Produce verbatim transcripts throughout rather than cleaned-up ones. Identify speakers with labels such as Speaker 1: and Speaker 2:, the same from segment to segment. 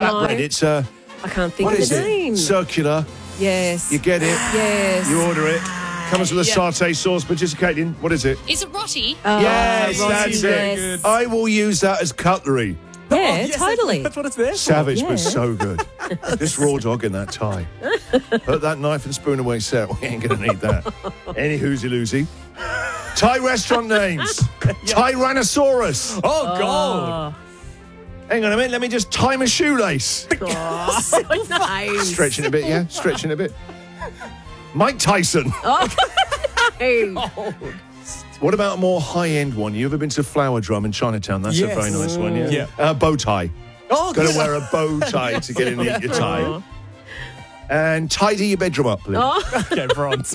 Speaker 1: flat
Speaker 2: No.
Speaker 1: bread. It's uh,
Speaker 2: I can't think
Speaker 1: what
Speaker 2: of
Speaker 1: is
Speaker 2: the
Speaker 1: it?
Speaker 2: name.
Speaker 1: Circular.
Speaker 2: Yes.
Speaker 1: You get it.
Speaker 2: Yes.
Speaker 1: You order it. Comes with a
Speaker 2: Yeah.
Speaker 1: satay sauce. But just Caitlin, what is it?
Speaker 3: Is it roti?
Speaker 2: Oh,
Speaker 1: yes,
Speaker 2: Rossi,
Speaker 1: that's
Speaker 2: yes.
Speaker 1: it. I will use that as cutlery.
Speaker 2: Yeah,
Speaker 4: Oh, yes,
Speaker 2: totally.
Speaker 4: That's what it's there for.
Speaker 1: Savage,
Speaker 2: Yeah.
Speaker 1: but so good. This raw dog in that tie. Put that knife and spoon away, Sarah. We ain't going to need that. Any whoozy-loozy. Thai restaurant names. Tyrannosaurus.
Speaker 4: Oh, God.
Speaker 1: Hang on a minute. Let me just tie my shoelace.
Speaker 2: Oh, so nice.
Speaker 1: Stretching a bit, yeah? Stretching a bit. Mike Tyson.
Speaker 2: Hey.
Speaker 1: What about a more high-end one? You ever been to Flower Drum in Chinatown? That's
Speaker 4: Yes.
Speaker 1: a very nice one, yeah?
Speaker 4: Yeah.
Speaker 1: Uh, bow tie.
Speaker 4: Oh,
Speaker 1: Got to
Speaker 4: good.
Speaker 1: wear a bow tie to get in and eat your tie. And tidy your bedroom up, Lynn.
Speaker 2: Oh.
Speaker 4: Okay, bronze.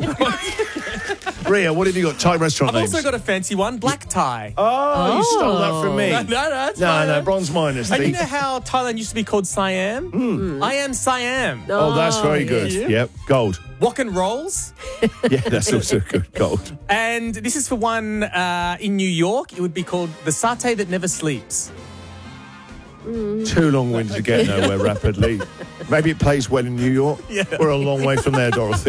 Speaker 1: Ria, what have you got? Thai restaurant
Speaker 4: I've
Speaker 1: names.
Speaker 4: also got a fancy one, black tie.
Speaker 1: Oh, you stole that from me.
Speaker 4: No, no, no, that's
Speaker 1: No,
Speaker 4: fine.
Speaker 1: no, bronze minus.
Speaker 4: And you
Speaker 1: thief.
Speaker 4: know how Thailand used to be called Siam? I am Siam.
Speaker 1: Oh, that's very good.
Speaker 4: yeah.
Speaker 1: Yep, gold.
Speaker 4: Wok and rolls.
Speaker 1: Yeah, that's also good. Gold.
Speaker 4: And this is for one uh, in New York. It would be called the satay that never sleeps.
Speaker 1: Too long-winded to get nowhere rapidly. Maybe it plays well in New York.
Speaker 4: Yeah.
Speaker 1: We're a long way from there, Dorothy.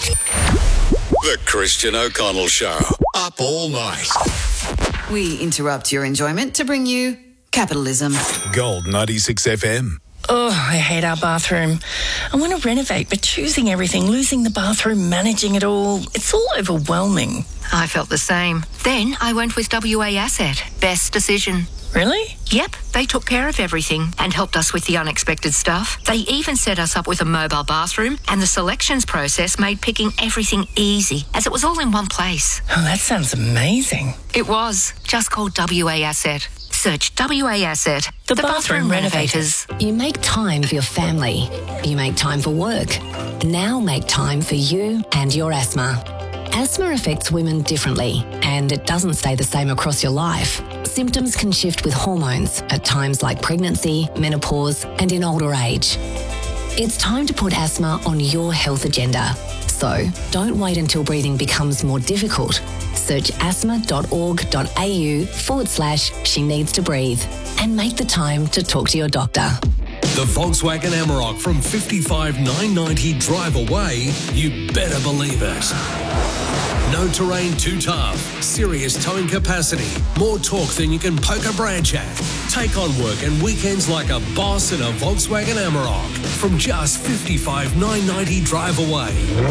Speaker 5: The Christian O'Connell Show. Up all night.
Speaker 6: We interrupt your enjoyment to bring you capitalism.
Speaker 5: Gold ninety-six F M.
Speaker 7: Oh, I hate our bathroom. I want to renovate, but choosing everything, losing the bathroom, managing it all, it's all overwhelming.
Speaker 8: I felt the same. Then I went with W A Asset. Best decision.
Speaker 7: Really?
Speaker 8: Yep, they took care of everything and helped us with the unexpected stuff. They even set us up with a mobile bathroom, and the selections process made picking everything easy, as it was all in one place.
Speaker 7: Oh, that sounds amazing.
Speaker 8: It was. Just call W A Asset. Search W A Asset,
Speaker 7: The Bathroom
Speaker 8: Renovators.
Speaker 9: You make time for your family. You make time for work. Now make time for you and your asthma. Asthma affects women differently, and it doesn't stay the same across your life. Symptoms can shift with hormones at times like pregnancy, menopause, and in older age. It's time to put asthma on your health agenda. So don't wait until breathing becomes more difficult. Search asthma.org.au forward slash she needs to breathe and make the time to talk to your doctor.
Speaker 5: The Volkswagen Amarok from fifty-five nine ninety drive away. You better believe it. No terrain too tough. Serious towing capacity. More torque than you can poke a branch at. Take on work and weekends like a boss in a Volkswagen Amarok from just fifty-five nine ninety drive away.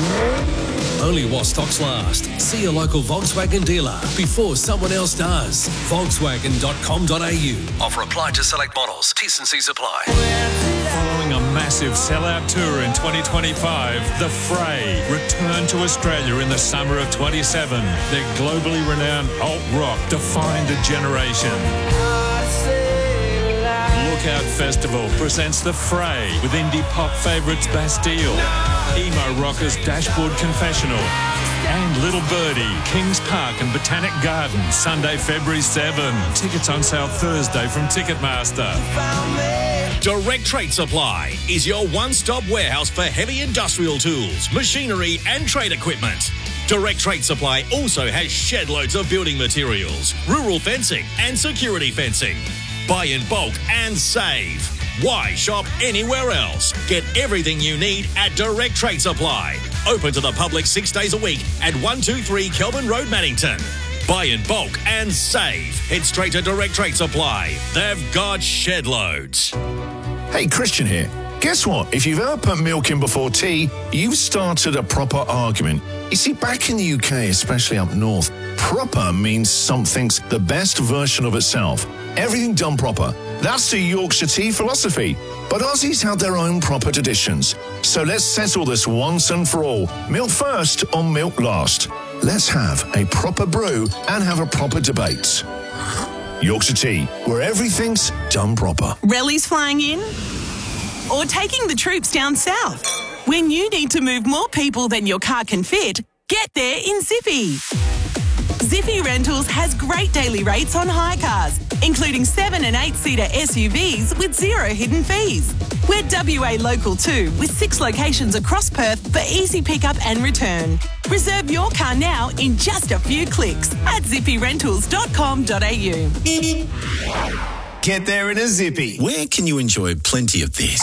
Speaker 5: Only while stocks last. See your local Volkswagen dealer before someone else does. Volkswagen dot com dot a u. Offer applied to select models. T's and C's apply.
Speaker 10: Following a massive sellout tour in twenty twenty-five, The Fray return to Australia in the summer of twenty-seven. Their globally renowned alt rock defined a generation. Lookout Festival presents The Fray with indie pop favourites Bastille, emo rockers Dashboard Confessional, and Little Birdie, Kings Park and Botanic Gardens, Sunday, February seventh. Tickets on sale Thursday from Ticketmaster.
Speaker 11: Direct Trade Supply is your one-stop warehouse for heavy industrial tools, machinery and trade equipment. Direct Trade Supply also has shed loads of building materials, rural fencing and security fencing. Buy in bulk and save. Why shop anywhere else? Get everything you need at Direct Trade Supply. Open to the public six days a week at one two three Kelvin Road, Mannington. Buy in bulk and save. Head straight to Direct Trade Supply. They've got shed loads.
Speaker 1: Hey, Christian here. Guess what? If you've ever put milk in before tea, you've started a proper argument. You see, back in the U K, especially up north, proper means something's the best version of itself. Everything done proper. That's the Yorkshire tea philosophy. But Aussies have their own proper traditions. So let's settle this once and for all. Milk first or milk last? Let's have a proper brew and have a proper debate. Yorkshire tea, where everything's done proper.
Speaker 12: Rallies flying in? Or taking the troops down south? When you need to move more people than your car can fit, get there in Zippy. Zippy Rentals has great daily rates on hire cars, including seven and eight seater S U Vs with zero hidden fees. We're W A local too, with six locations across Perth for easy pickup and return. Reserve your car now in just a few clicks at zippy rentals dot com dot a u.
Speaker 13: Get there in a Zippy.
Speaker 5: Where can you enjoy plenty of this?